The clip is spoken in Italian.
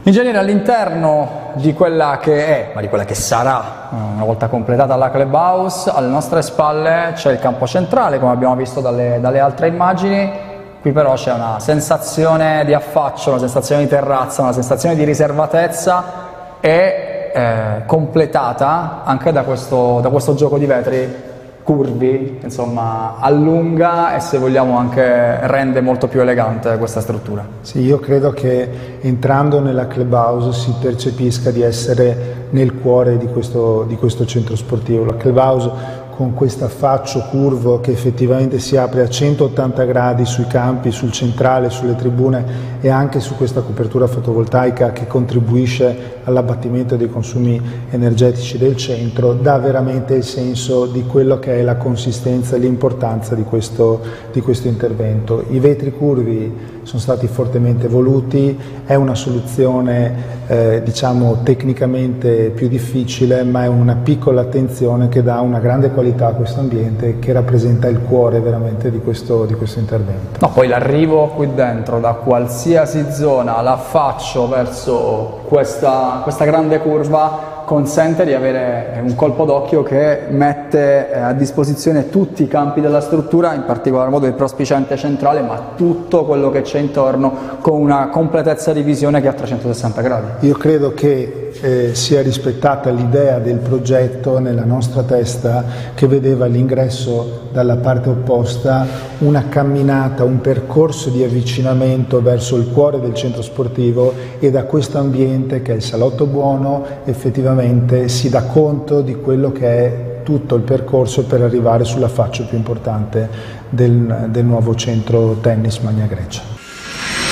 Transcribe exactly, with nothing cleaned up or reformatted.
Ingegnere, all'interno di quella che è, ma di quella che sarà, una volta completata la clubhouse, alle nostre spalle c'è il campo centrale, come abbiamo visto dalle, dalle altre immagini. Qui però c'è una sensazione di affaccio, una sensazione di terrazza, una sensazione di riservatezza e eh, completata anche da questo, da questo gioco di vetri curvi, insomma allunga e, se vogliamo, anche rende molto più elegante questa struttura. Sì, io credo che entrando nella clubhouse si percepisca di essere nel cuore di questo, di questo centro sportivo. La clubhouse, con questo affaccio curvo che effettivamente si apre a centottanta gradi sui campi, sul centrale, sulle tribune e anche su questa copertura fotovoltaica che contribuisce all'abbattimento dei consumi energetici del centro, dà veramente il senso di quello che è la consistenza e l'importanza di questo, di questo intervento. I vetri curvi sono stati fortemente voluti, è una soluzione eh, diciamo tecnicamente più difficile, ma è una piccola attenzione che dà una grande qualità a questo ambiente, che rappresenta il cuore veramente di questo, di questo intervento. No, poi l'arrivo qui dentro da qualsiasi zona, l'affaccio verso questa, questa grande curva consente di avere un colpo d'occhio che mette a disposizione tutti i campi della struttura, in particolar modo il prospiciente centrale, ma tutto quello che c'è intorno, con una completezza di visione che è a trecentosessanta gradi. Io credo che eh, sia rispettata l'idea del progetto nella nostra testa, che vedeva all'ingresso dalla parte opposta una camminata, un percorso di avvicinamento verso il cuore del centro sportivo, e da questo ambiente, che è il Salotto Buono, effettivamente si dà conto di quello che è tutto il percorso per arrivare sull'affaccio più importante del, del nuovo centro tennis Magna Grecia.